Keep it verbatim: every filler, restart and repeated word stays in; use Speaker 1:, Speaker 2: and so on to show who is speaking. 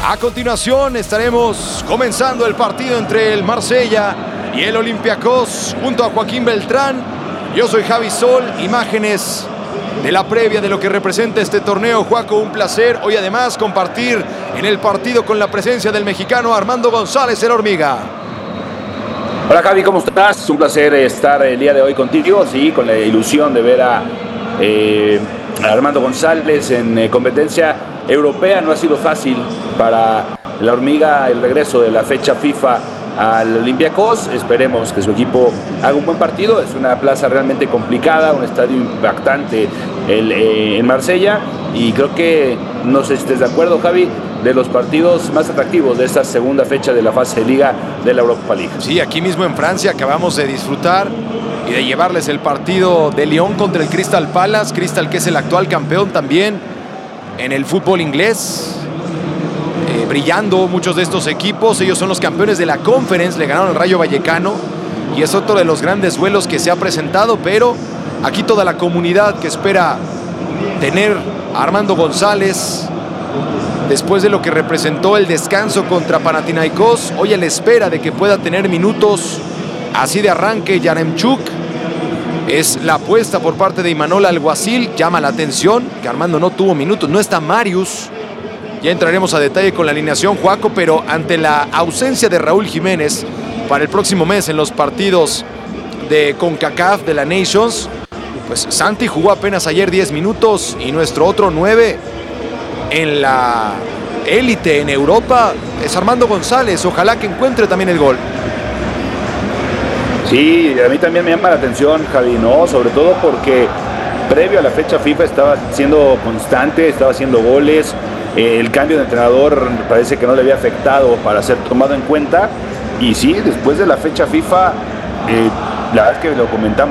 Speaker 1: A continuación estaremos comenzando el partido entre el Marsella y el Olympiacos junto a Joaquín Beltrán. Yo soy Javi Sol, imágenes de la previa de lo que representa este torneo. Joaco, un placer hoy además compartir en el partido con la presencia del mexicano Armando González, el Hormiga.
Speaker 2: Hola Javi, ¿cómo estás? Es un placer estar el día de hoy contigo, sí, con la ilusión de ver a, eh, a Armando González en eh, competencia europea. No ha sido fácil para la Hormiga el regreso de la fecha FIFA al Olympiacos. Esperemos que su equipo haga un buen partido. Es una plaza realmente complicada, un estadio impactante el, eh, en Marsella, y creo que, no sé si estés de acuerdo, Javi, de los partidos más atractivos de esta segunda fecha de la fase de Liga de la Europa League.
Speaker 1: Sí, aquí mismo en Francia acabamos de disfrutar y de llevarles el partido de Lyon contra el Crystal Palace. Crystal, que es el actual campeón también en el fútbol inglés. Eh, brillando muchos de estos equipos. Ellos son los campeones de la Conference, le ganaron al Rayo Vallecano y es otro de los grandes duelos que se ha presentado, pero aquí toda la comunidad que espera tener a Armando González después de lo que representó el descanso contra Panathinaikos, hoy a la espera de que pueda tener minutos así de arranque. Yaremchuk es la apuesta por parte de Imanol Alguacil. Llama la atención que Armando no tuvo minutos, no está Marius. Ya entraremos a detalle con la alineación, Joaco, pero ante la ausencia de Raúl Jiménez para el próximo mes en los partidos de CONCACAF de la Nations, pues Santi jugó apenas ayer diez minutos y nuestro otro nueve en la élite en Europa es Armando González. Ojalá que encuentre también el gol.
Speaker 2: Sí, a mí también me llama la atención, Javi, ¿no? Sobre todo porque previo a la fecha FIFA estaba siendo constante, estaba haciendo goles. Eh, el cambio de entrenador parece que no le había afectado para ser tomado en cuenta. Y sí, después de la fecha FIFA, eh, la verdad es que lo comentamos